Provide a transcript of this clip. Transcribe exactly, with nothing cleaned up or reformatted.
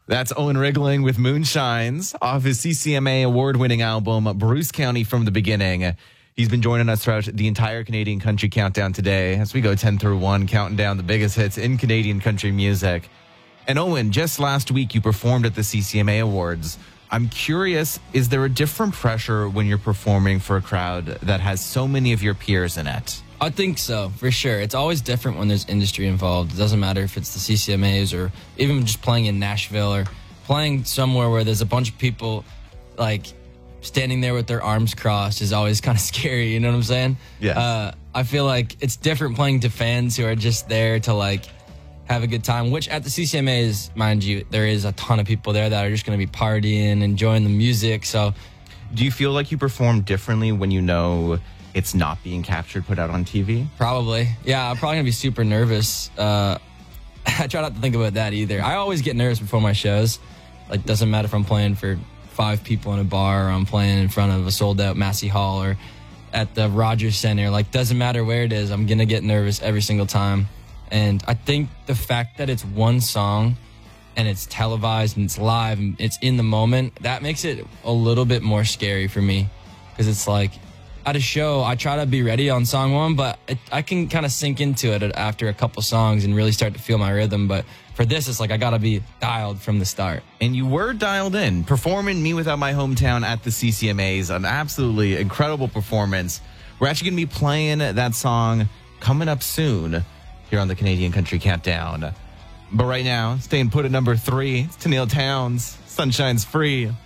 That's Owen Riggling with Moonshines off his C C M A award-winning album, Bruce County from the Beginning. He's been joining us throughout the entire Canadian Country Countdown today as we go ten through one, counting down the biggest hits in Canadian country music. And Owen, just last week you performed at the C C M A Awards. I'm curious, is there a different pressure when you're performing for a crowd that has so many of your peers in it? I think so, for sure. It's always different when there's industry involved. It doesn't matter if it's the C C M As or even just playing in Nashville or playing somewhere where there's a bunch of people, like, standing there with their arms crossed is always kind of scary, you know what I'm saying? Yes. Uh, I feel like it's different playing to fans who are just there to, like, have a good time, which at the C C M As, mind you, there is a ton of people there that are just going to be partying, enjoying the music, so... Do you feel like you perform differently when you know it's not being captured, put out on T V? Probably. Yeah, I'm probably going to be super nervous. Uh, I try not to think about that either. I always get nervous before my shows. Like, doesn't matter if I'm playing for five people in a bar or I'm playing in front of a sold-out Massey Hall or at the Rogers Center. Like, doesn't matter where it is. I'm going to get nervous every single time. And I think the fact that it's one song and it's televised and it's live and it's in the moment, that makes it a little bit more scary for me. Because it's like, at a show, I try to be ready on song one, but it, I can kind of sink into it after a couple songs and really start to feel my rhythm. But for this, it's like I got to be dialed from the start. And you were dialed in, performing Me Without My Hometown at the C C M As, an absolutely incredible performance. We're actually going to be playing that song coming up soon here on the Canadian Country Countdown. But right now, staying put at number three, it's Tenille Townes, Sunshine's Free.